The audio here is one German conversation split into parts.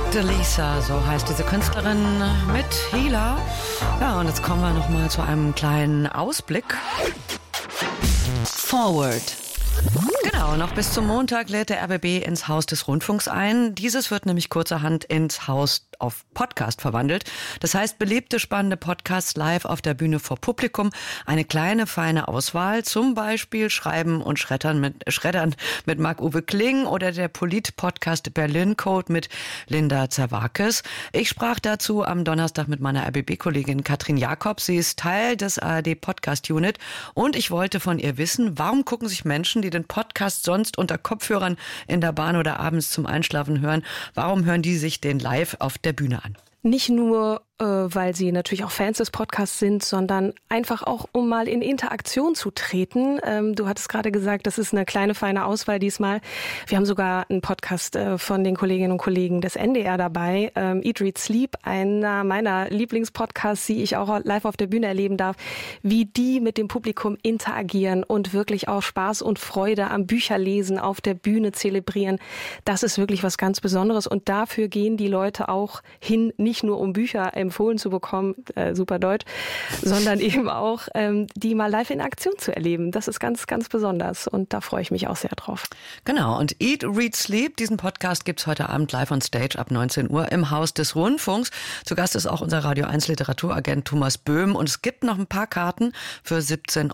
Delisa, so heißt diese Künstlerin mit Healer. Ja, und jetzt kommen wir nochmal zu einem kleinen Ausblick. Forward. Genau, noch bis zum Montag lädt der RBB ins Haus des Rundfunks ein. Dieses wird nämlich kurzerhand ins Haus auf Podcast verwandelt. Das heißt, beliebte, spannende Podcasts live auf der Bühne vor Publikum. Eine kleine, feine Auswahl, zum Beispiel Schreiben und Schreddern mit Marc-Uwe Kling oder der Polit-Podcast Berlin Code mit Linda Zerwakis. Ich sprach dazu am Donnerstag mit meiner RBB-Kollegin Katrin Jakob. Sie ist Teil des ARD Podcast Unit und ich wollte von ihr wissen, warum gucken sich Menschen, die den Podcast sonst unter Kopfhörern in der Bahn oder abends zum Einschlafen hören, warum hören die sich den live auf der Bühne an? Nicht nur, weil sie natürlich auch Fans des Podcasts sind, sondern einfach auch, um mal in Interaktion zu treten. Du hattest gerade gesagt, das ist eine kleine, feine Auswahl diesmal. Wir haben sogar einen Podcast von den Kolleginnen und Kollegen des NDR dabei. Eat, Read, Sleep, einer meiner Lieblingspodcasts, die ich auch live auf der Bühne erleben darf, wie die mit dem Publikum interagieren und wirklich auch Spaß und Freude am Bücherlesen auf der Bühne zelebrieren. Das ist wirklich was ganz Besonderes und dafür gehen die Leute auch hin, nicht nur um Bücher empfohlen zu bekommen, super Deutsch, sondern eben auch die mal live in Aktion zu erleben. Das ist ganz, ganz besonders und da freue ich mich auch sehr drauf. Genau, und Eat, Read, Sleep, diesen Podcast gibt's heute Abend live on Stage ab 19 Uhr im Haus des Rundfunks. Zu Gast ist auch unser Radio 1 Literaturagent Thomas Böhm und es gibt noch ein paar Karten für 17,50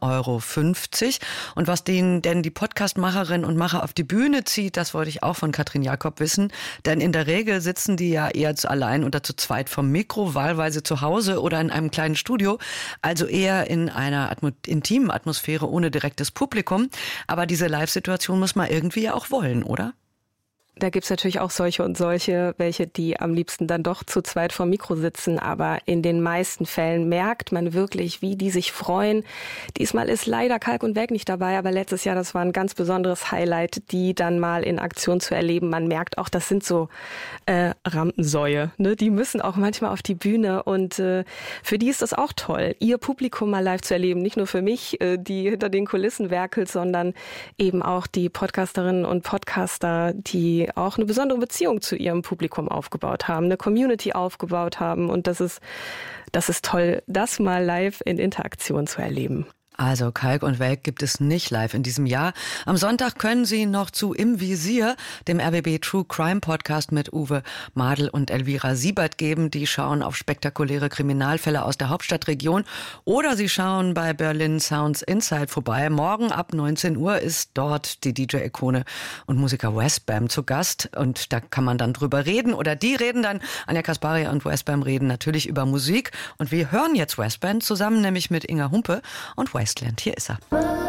€. Und was denn die Podcastmacherinnen und Macher auf die Bühne zieht, das wollte ich auch von Katrin Jakob wissen, denn in der Regel sitzen die ja eher allein oder zu zweit vom Mikro, wahlweise zu Hause oder in einem kleinen Studio, also eher in einer intimen Atmosphäre ohne direktes Publikum. Aber diese Live-Situation muss man irgendwie ja auch wollen, oder? Da gibt's natürlich auch solche und solche, welche die am liebsten dann doch zu zweit vor Mikro sitzen. Aber in den meisten Fällen merkt man wirklich, wie die sich freuen. Diesmal ist leider Kalk und Welk nicht dabei, aber letztes Jahr, das war ein ganz besonderes Highlight, die dann mal in Aktion zu erleben. Man merkt auch, das sind so Rampensäue, ne? Die müssen auch manchmal auf die Bühne und für die ist das auch toll, ihr Publikum mal live zu erleben. Nicht nur für mich, die hinter den Kulissen werkelt, sondern eben auch die Podcasterinnen und Podcaster, die auch eine besondere Beziehung zu ihrem Publikum aufgebaut haben, eine Community aufgebaut haben. Und das ist toll, das mal live in Interaktion zu erleben. Also Kalk und Welk gibt es nicht live in diesem Jahr. Am Sonntag können Sie noch zu Im Visier, dem RBB True Crime Podcast mit Uwe Madel und Elvira Siebert geben. Die schauen auf spektakuläre Kriminalfälle aus der Hauptstadtregion. Oder Sie schauen bei Berlin Sounds Inside vorbei. Morgen ab 19 Uhr ist dort die DJ-Ikone und Musiker Westbam zu Gast. Und da kann man dann drüber reden. Oder die reden dann, Anja Kasparian und Westbam reden natürlich über Musik. Und wir hören jetzt Westbam zusammen nämlich mit Inga Humpe und Wasteland. Hier ist er.